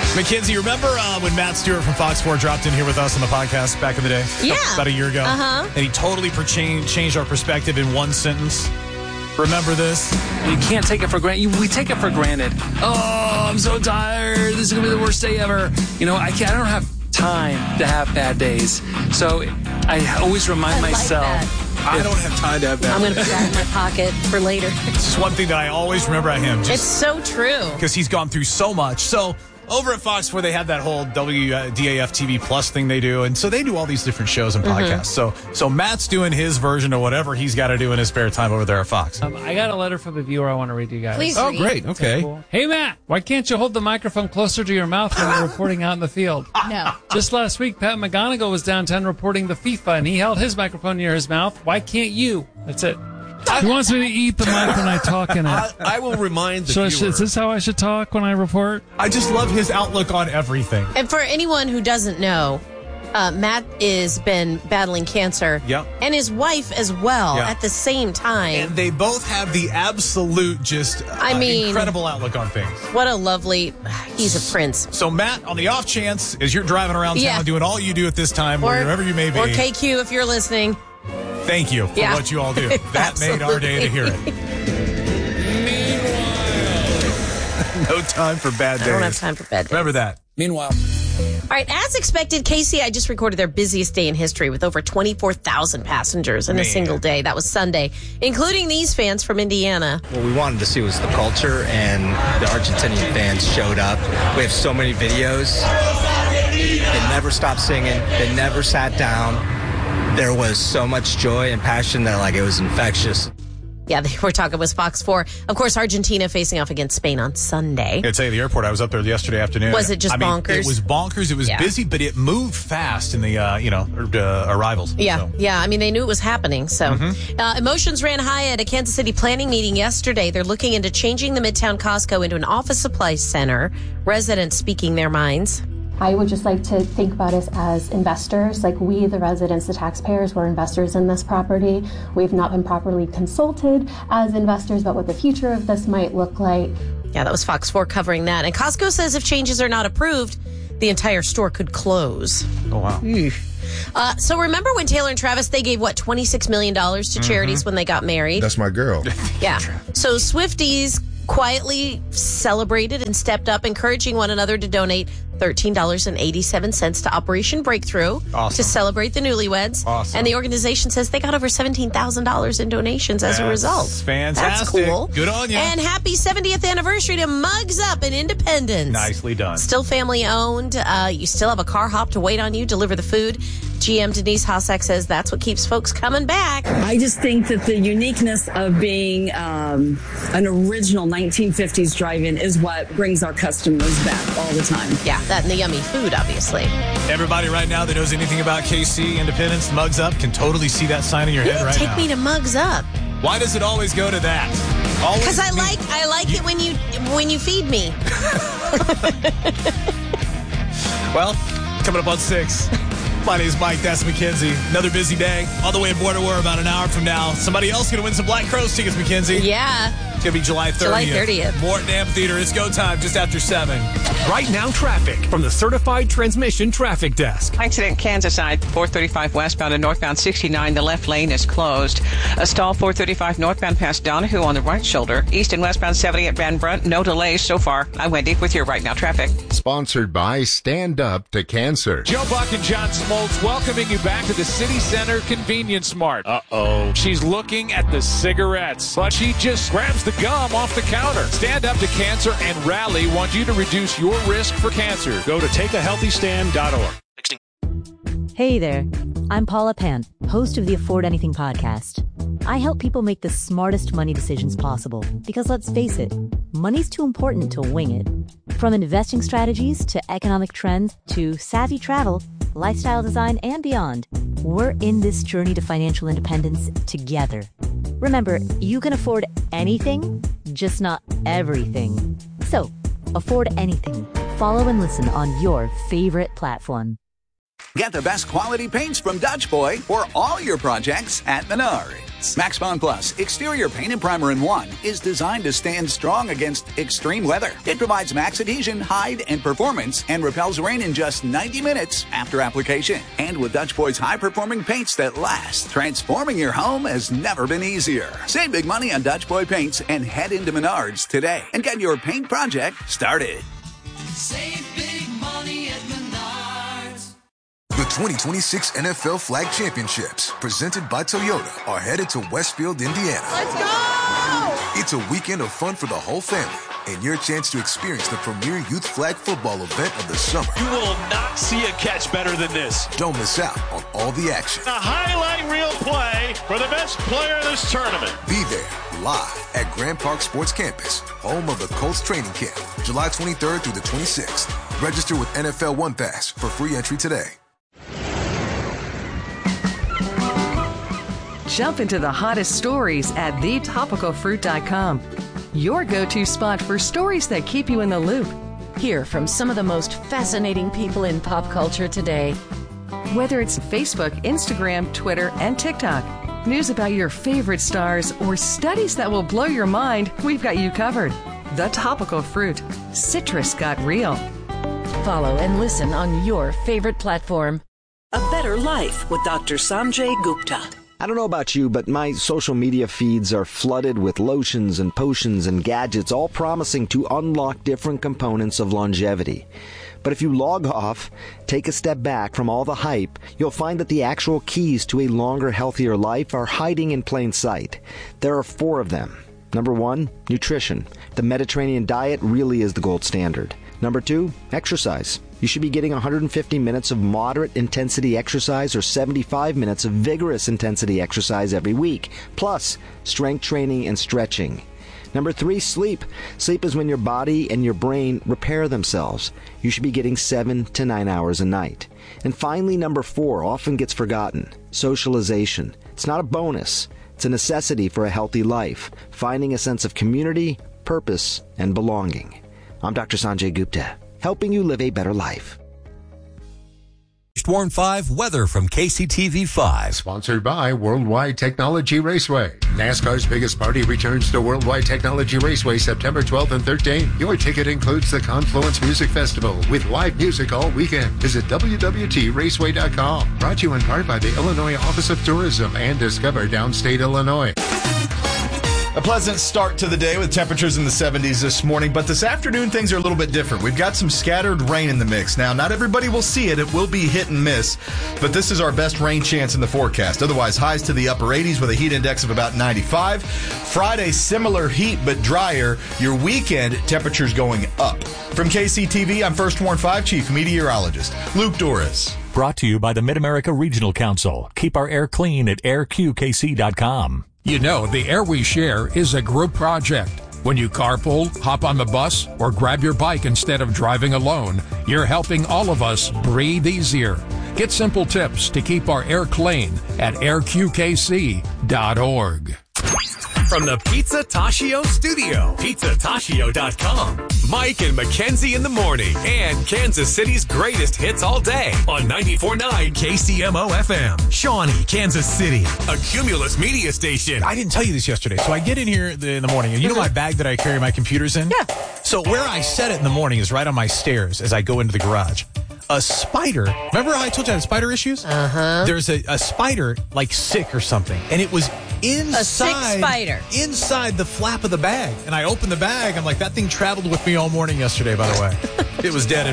Mackenzie, remember when Matt Stewart from Fox 4 dropped in here with us on the podcast back in the day? Yeah. About a year ago? Uh-huh. And he totally changed our perspective in one sentence. Remember this? You can't take it for granted. We take it for granted. Oh, I'm so tired. This is going to be the worst day ever. I don't have time to have bad days. So I always remind myself. I don't have time to have bad I'm going to put that in my pocket for later. It's just one thing that I always remember at him. It's so true. Because he's gone through so much. So over at Fox 4, they have that whole WDAF TV Plus thing they do. And so they do all these different shows and podcasts. So Matt's doing his version of whatever he's got to do in his spare time over there at Fox. I got a letter from a viewer I want to read to you guys. Please Oh, read. great. Okay. Cool. Hey, Matt, why can't you hold the microphone closer to your mouth when you're reporting out in the field? No. Just last week, Pat McGonigal was downtown reporting the FIFA, and he held his microphone near his mouth. Why can't you? That's it. He wants me to eat the mic when I talk in it. I will remind the So viewer. is this how I should talk when I report? I just love his outlook on everything. And for anyone who doesn't know, Matt has been battling cancer. Yep. And his wife as well Yeah. at the same time. And they both have the absolute incredible outlook on things. What a lovely, he's a prince. So, Matt, on the off chance, as you're driving around town Yeah. doing all you do at this time, wherever you may be, Or KQ if you're listening. thank you for what you all do. That made our day to hear it. Meanwhile, no time for bad days. I don't have time for bad days. Remember that. Meanwhile. All right, as expected, KCI just recorded their busiest day in history with over 24,000 passengers in a single day. That was Sunday, including these fans from Indiana. What we wanted to see was the culture, and the Argentinian fans showed up. We have so many videos. They never stopped singing. They never sat down. There was so much joy and passion that it was infectious. Yeah, they were talking with Fox 4. Of course, Argentina facing off against Spain on Sunday. I gotta tell you, the airport, I was up there yesterday afternoon. Was it just bonkers? It was bonkers. It was busy, but it moved fast in the, arrivals. Yeah, So. yeah. I mean, they knew it was happening. So emotions ran high at a Kansas City planning meeting yesterday. They're looking into changing the Midtown Costco into an office supply center. Residents speaking their minds. I would just like to think about us as investors, like we, the residents, the taxpayers, we're investors in this property. We've not been properly consulted as investors about what the future of this might look like. Yeah, that was Fox 4 covering that. And Costco says if changes are not approved, the entire store could close. Oh, wow. So remember when Taylor and Travis, they gave, $26 million to charities when they got married? That's my girl. Yeah. So Swifties quietly celebrated and stepped up, encouraging one another to donate $13.87 to Operation Breakthrough to celebrate the newlyweds. Awesome. And the organization says they got over $17,000 in donations as a result. Fantastic. That's cool. Good on you. And happy 70th anniversary to Mugs Up in Independence. Nicely done. Still family owned. You still have a car hop to wait on you, deliver the food. GM Denise Hossack says that's what keeps folks coming back. I just think that the uniqueness of being an original 1950s drive-in is what brings our customers back all the time. Yeah, that and the yummy food, obviously. Everybody right now that knows anything about KC Independence, Mugs Up, can totally see that sign in your head right now. Take me to Mugs Up. Why does it always go to that? Because I like it when you feed me. Well, coming up on 6. My name is Mike. That's Mackenzie. Another busy day. On the way to Border War about an hour from now. Somebody else going to win some Black Crowes tickets, Mackenzie. Yeah. It's going to be July 30th. July 30th. Morton Amphitheater. It's go time just after 7. Right now, traffic from the Certified Transmission Traffic Desk. Accident Kansas side, 435 westbound and northbound 69. The left lane is closed. A stall 435 northbound past Donahue on the right shoulder. East and westbound 70 at Van Brunt. No delays so far. I'm Wendy with your Right Now traffic. Sponsored by Stand Up to Cancer. Joe Buck and John Smoltz welcoming you back to the City Center Convenience Mart. Uh-oh. She's looking at the cigarettes, but she just grabs the gum off the counter. Stand Up to Cancer and Rally want you to reduce your risk for cancer. Go to takeahealthystand.org. Hey there. I'm Paula Pant, host of the Afford Anything podcast. I help people make the smartest money decisions possible because, let's face it, money's too important to wing it. From investing strategies to economic trends to savvy travel, lifestyle design, and beyond, we're in this journey to financial independence together. Remember, you can afford anything, just not everything. So, afford anything. Follow and listen on your favorite platform. Get the best quality paints from Dutch Boy for all your projects at Menards. paints. Max Bond Plus Exterior Paint and Primer in 1 is designed to stand strong against extreme weather. It provides max adhesion, hide, and performance and repels rain in just 90 minutes after application. And with Dutch Boy's high-performing paints that last, transforming your home has never been easier. Save big money on Dutch Boy paints and head into Menards today and get your paint project started. Save big money at Menards. The 2026 NFL Flag Championships, presented by Toyota, are headed to Westfield, Indiana. Let's go! It's a weekend of fun for the whole family and your chance to experience the premier youth flag football event of the summer. You will not see a catch better than this. Don't miss out on all the action. A highlight reel play for the best player in this tournament. Be there live at Grand Park Sports Campus, home of the Colts training camp, July 23rd through the 26th. Register with NFL One Pass for free entry today. Jump into the hottest stories at thetopicalfruit.com. Your go-to spot for stories that keep you in the loop. Hear from some of the most fascinating people in pop culture today. Whether it's Facebook, Instagram, Twitter, and TikTok, news about your favorite stars, or studies that will blow your mind, we've got you covered. The Topical Fruit. Citrus got real. Follow and listen on your favorite platform. A Better Life with Dr. Sanjay Gupta. I don't know about you, but my social media feeds are flooded with lotions and potions and gadgets, all promising to unlock different components of longevity. But if you log off, take a step back from all the hype, you'll find that the actual keys to a longer, healthier life are hiding in plain sight. There are 4 of them. Number 1, nutrition. The Mediterranean diet really is the gold standard. Number 2, exercise. You should be getting 150 minutes of moderate intensity exercise or 75 minutes of vigorous intensity exercise every week, plus strength training and stretching. Number 3, sleep. Sleep is when your body and your brain repair themselves. You should be getting 7 to 9 hours a night. And finally, number 4 often gets forgotten. Socialization. It's not a bonus. It's a necessity for a healthy life. Finding a sense of community, purpose, and belonging. I'm Dr. Sanjay Gupta, helping you live a better life. Warn 5 weather from KCTV 5. Sponsored by Worldwide Technology Raceway. NASCAR's biggest party returns to Worldwide Technology Raceway September 12th and 13th. Your ticket includes the Confluence Music Festival with live music all weekend. Visit WWTRaceway.com. Brought to you in part by the Illinois Office of Tourism and Discover Downstate Illinois. A pleasant start to the day with temperatures in the 70s this morning, but this afternoon things are a little bit different. We've got some scattered rain in the mix. Now, not everybody will see it. It will be hit and miss, but this is our best rain chance in the forecast. Otherwise, highs to the upper 80s with a heat index of about 95. Friday, similar heat but drier. Your weekend, temperatures going up. From KCTV, I'm First Warn 5 Chief Meteorologist Luke Doris. Brought to you by the Mid-America Regional Council. Keep our air clean at airqkc.com. You know, the air we share is a group project. When you carpool, hop on the bus, or grab your bike instead of driving alone, you're helping all of us breathe easier. Get simple tips to keep our air clean at airqkc.org. From the Pizza Tashio studio, pizzatashio.com. Mike and Mackenzie in the morning, and Kansas City's greatest hits all day on 94.9 KCMO FM. Shawnee, Kansas City, a Cumulus media station. I didn't tell you this yesterday, so I get in here in the morning, and you know my bag that I carry my computers in? Yeah. So where I set it in the morning is right on my stairs as I go into the garage. A spider, remember how I told you I had spider issues? Uh-huh. There's a spider, like sick or something, and it was inside. A sick spider. Inside the flap of the bag. And I opened the bag, I'm like, that thing traveled with me all morning yesterday, by the way. It was dead.